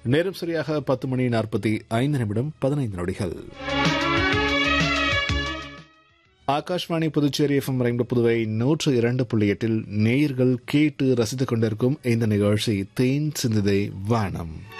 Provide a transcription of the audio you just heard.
நேரம் சரியாக 10:45 Akashvani Puducherry FM rainbow Puduvai 102.8 நேயர்கள் கேட்டு ரசித்துக் கொண்டிருக்கும் இந்த நிகழ்ச்சி தேன் சிந்துதை வானம்.